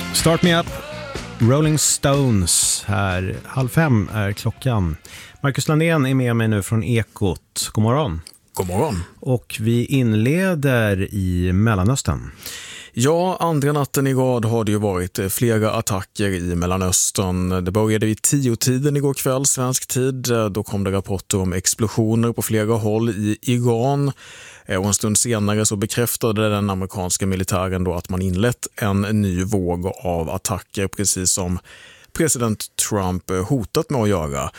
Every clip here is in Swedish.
Start Me Up, Rolling Stones här. 4:30 är klockan. Marcus Landén är med mig nu från Ekot. God morgon. God morgon. Och vi inleder i Mellanöstern. Ja, andra natten i rad har det ju varit flera attacker i Mellanöstern. Det började vid 10-tiden igår kväll, svensk tid. Då kom det rapporter om explosioner på flera håll i Iran. Och en stund senare så bekräftade den amerikanska militären då att man inlett en ny våg av attacker, precis som president Trump hotat med att göra.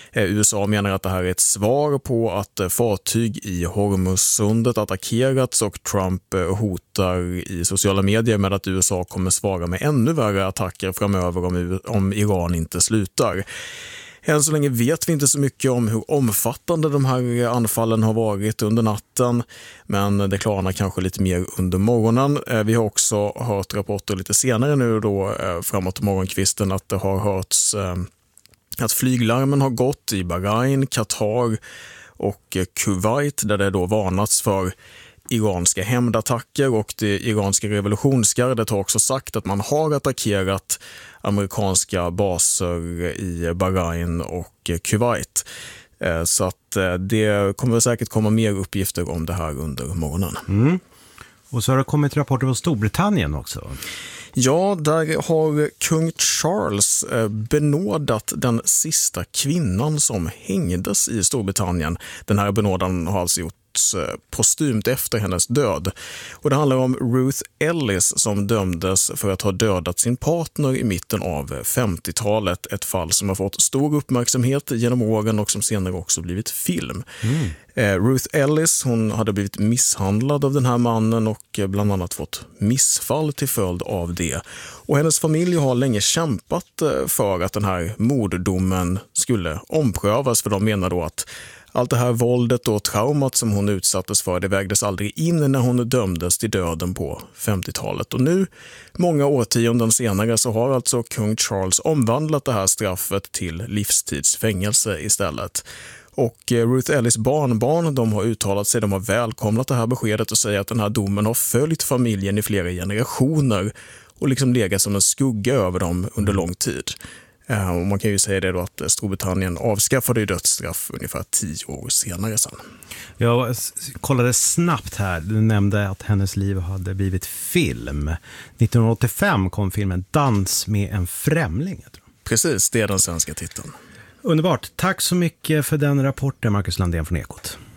USA menar att det här är ett svar på att fartyg i Hormuzsundet attackerats, och Trump hotar i sociala medier med att USA kommer svara med ännu värre attacker framöver om Iran inte slutar. Än så länge vet vi inte så mycket om hur omfattande de här anfallen har varit under natten, men det klarnar kanske lite mer under morgonen. Vi har också hört rapporter lite senare nu då framåt morgonkvisten att det har hörts att flyglarmen har gått i Bahrain, Qatar och Kuwait, där det då varnats för iranska hämndattacker, och det iranska revolutionsgardet har också sagt att man har attackerat amerikanska baser i Bahrain och Kuwait. Så att det kommer säkert komma mer uppgifter om det här under morgonen. Mm. Och så har det kommit rapporter från Storbritannien också. Ja, där har kung Charles benådat den sista kvinnan som hängdes i Storbritannien. Den här benådan har alltså gjorts postumt efter hennes död. Och det handlar om Ruth Ellis som dömdes för att ha dödat sin partner i mitten av 50-talet. Ett fall som har fått stor uppmärksamhet genom åren och som senare också blivit film. Ruth Ellis, hon hade blivit misshandlad av den här mannen och bland annat fått missfall till följd av det. Och hennes familj har länge kämpat för att den här morddomen skulle omprövas, för de menar då att allt det här våldet och traumat som hon utsattes för, det vägdes aldrig in när hon dömdes till döden på 50-talet. Och nu, många årtionden senare, så har alltså kung Charles omvandlat det här straffet till livstidsfängelse istället. Och Ruth Ellis barnbarn, de har uttalat sig, de har välkomnat det här beskedet och säger att den här domen har följt familjen i flera generationer och liksom legat som en skugga över dem under lång tid. Och man kan ju säga det då att Storbritannien avskaffade dödsstraff ungefär 10 år senare sedan. Jag kollade snabbt här. Du nämnde att hennes liv hade blivit film. 1985 kom filmen Dans med en främling. Precis, det är den svenska titeln. Underbart. Tack så mycket för den rapporten, Marcus Landén från Ekot.